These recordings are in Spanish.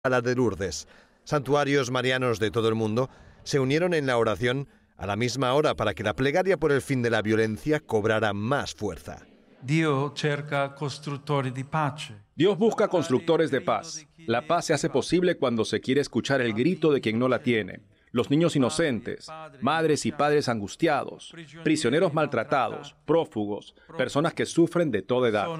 a la de Lourdes. Santuarios marianos de todo el mundo se unieron en la oración a la misma hora para que la plegaria por el fin de la violencia cobrara más fuerza. Dios busca constructores de paz. La paz se hace posible cuando se quiere escuchar el grito de quien no la tiene. Los niños inocentes, madres y padres angustiados, prisioneros maltratados, prófugos, personas que sufren de toda edad.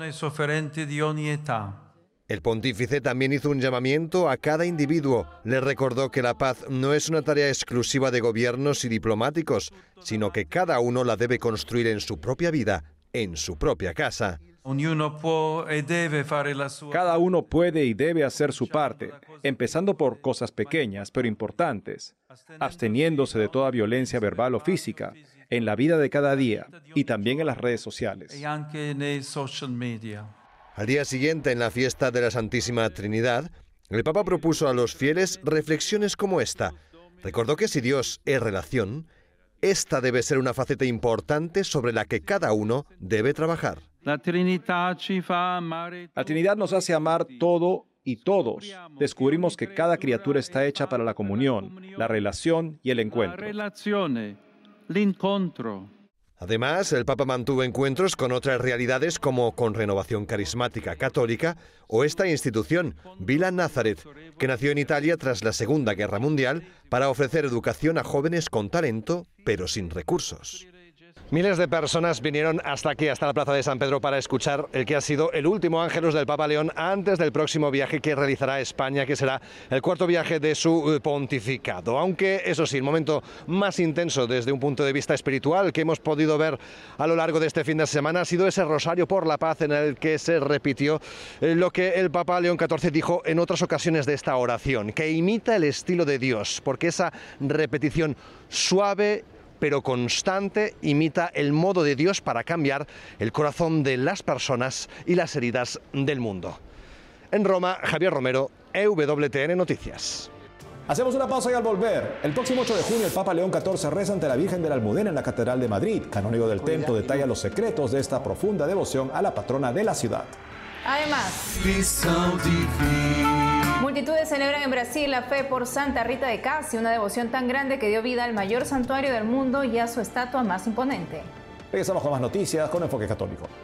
El pontífice también hizo un llamamiento a cada individuo. Le recordó que la paz no es una tarea exclusiva de gobiernos y diplomáticos, sino que cada uno la debe construir en su propia vida, en su propia casa. Cada uno puede y debe hacer su parte, empezando por cosas pequeñas pero importantes, absteniéndose de toda violencia verbal o física en la vida de cada día y también en las redes sociales. Al día siguiente, en la fiesta de la Santísima Trinidad, el Papa propuso a los fieles reflexiones como esta. Recordó que si Dios es relación, esta debe ser una faceta importante sobre la que cada uno debe trabajar. La Trinidad nos hace amar todo y todos. Descubrimos que cada criatura está hecha para la comunión, la relación y el encuentro. Además, el Papa mantuvo encuentros con otras realidades como con Renovación Carismática Católica o esta institución, Villa Nazareth, que nació en Italia tras la Segunda Guerra Mundial para ofrecer educación a jóvenes con talento, pero sin recursos. Miles de personas vinieron hasta aquí, hasta la Plaza de San Pedro, para escuchar el que ha sido el último Ángelus del Papa León antes del próximo viaje que realizará a España, que será el cuarto viaje de su pontificado. Aunque, eso sí, el momento más intenso desde un punto de vista espiritual que hemos podido ver a lo largo de este fin de semana ha sido ese rosario por la paz en el que se repitió lo que el Papa León XIV dijo en otras ocasiones de esta oración, que imita el estilo de Dios, porque esa repetición suave pero constante imita el modo de Dios para cambiar el corazón de las personas y las heridas del mundo. En Roma, Javier Romero, EWTN Noticias. Hacemos una pausa y al volver, el próximo 8 de junio el Papa León XIV reza ante la Virgen de la Almudena en la Catedral de Madrid. Canónigo del Templo detalla los secretos de esta profunda devoción a la patrona de la ciudad. Además, multitudes celebran en Brasil la fe por Santa Rita de Casi, una devoción tan grande que dio vida al mayor santuario del mundo y a su estatua más imponente. Regresamos con más noticias con Enfoque Católico.